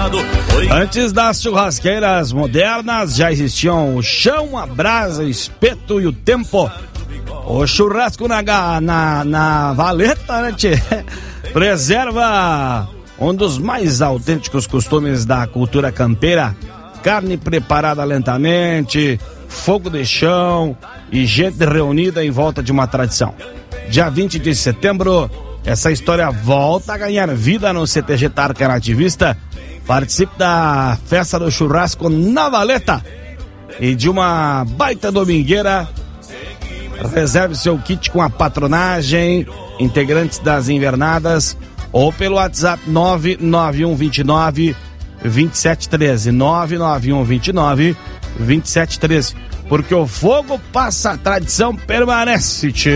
Antes das churrasqueiras modernas, já existiam o chão, a brasa, o espeto e o tempo. O churrasco na valeta, né, tchê? Preserva um dos mais autênticos costumes da cultura campeira. Carne preparada lentamente, fogo de chão e gente reunida em volta de uma tradição. Dia 20 de setembro, essa história volta a ganhar vida no CTG Tarca Nativista. Participe da festa do churrasco na valeta e de uma baita domingueira. Reserve seu kit com a patronagem, integrantes das invernadas, ou pelo WhatsApp 99129 2713, 99129 2713, porque o fogo passa, a tradição permanece, tchê.